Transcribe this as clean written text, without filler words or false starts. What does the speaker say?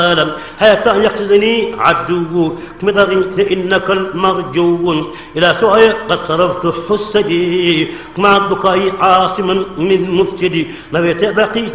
حتى يقتزني عدو مدر إنك المرجو إلى سوء قد صرفت حسدي مع البكاء عاصما من مفسدي نويت بقي